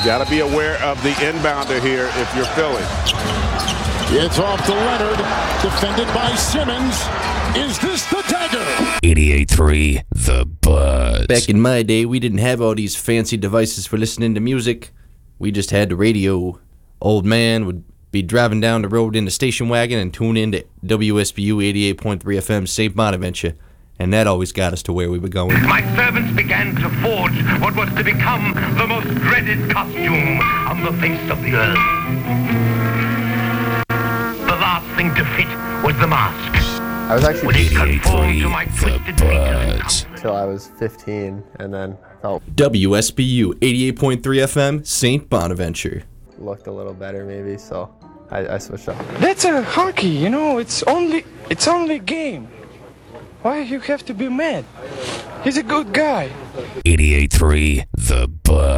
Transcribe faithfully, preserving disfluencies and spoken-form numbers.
got to be aware of the inbounder here if you're Philly. It's off to Leonard, defended by Simmons. Is this the dagger? eighty-eight point three The Buzz. Back in my day, we didn't have all these fancy devices for listening to music. We just had the radio. Old man would be driving down the road in the station wagon and tune in to W S B U eighty-eight point three F M Saint Bonaventure. And that always got us to where we were going. My servants began to forge what was to become the most dreaded costume on the face of the earth. The last thing to fit was the mask. I was actually eighty-eight point three The Buzz. until I was fifteen, and then felt W S B U eighty-eight point three F M Saint Bonaventure. looked a little better maybe, so I, I switched up. That's a hockey, you know. It's only it's only game. Why you have to be mad? He's a good guy. eighty-eight point three The Buzz.